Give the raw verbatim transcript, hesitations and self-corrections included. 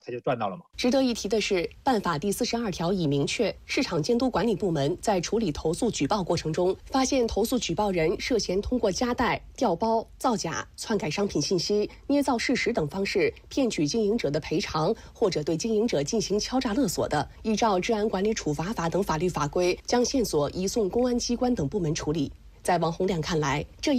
他就赚到了嘛。 值得一提的是，办法第四十二条已明确，市场监督管理部门在处理投诉举报过程中，发现投诉举报人涉嫌通过夹带、调包、造假、篡改商品信息、捏造事实等方式骗取经营者的赔偿，或者对经营者进行敲诈勒索的，依照治安管理处罚法等法律法规，将线索移送公安机关等部门处理。在王洪亮看来，这一